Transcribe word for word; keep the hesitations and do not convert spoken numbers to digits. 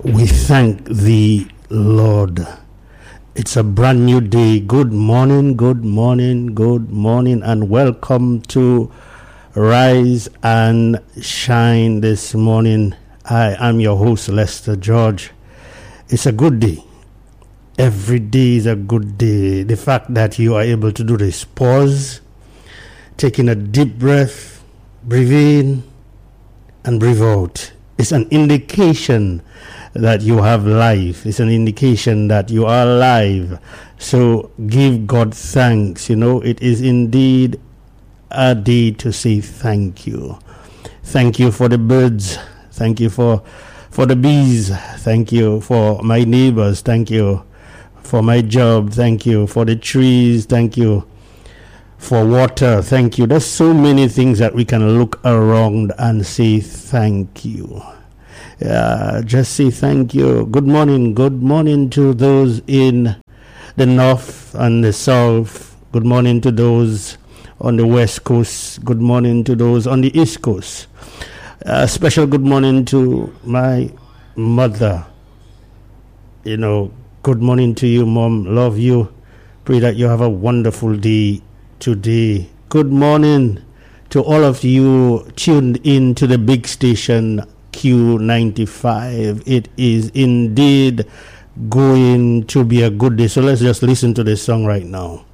We thank thee, Lord. It's a brand new day. Good morning, good morning, good morning, and welcome to Rise and Shine this morning. I am your host, Lester George. It's a good day. Every day is a good day. The fact that you are able to do this, pause, taking a deep breath, breathe in and breathe out. It's an indication that you have life. It's an indication that you are alive. So give God thanks. You know, it is indeed a day to say thank you. Thank you for the birds. Thank you for for the bees. Thank you for my neighbors. Thank you for my job. Thank you for the trees. Thank you for water. Thank you. There's so many things that we can look around and say thank you. Uh, just say thank you. Good morning. Good morning to those in the north and the south. Good morning to those on the west coast. Good morning to those on the east coast. A special good morning to my mother. You know, good morning to you, Mom. Love you. Pray that you have a wonderful day today. Good morning to all of you tuned in to the big station Q ninety-five. It is indeed going to be a good day. So let's just listen to this song right now.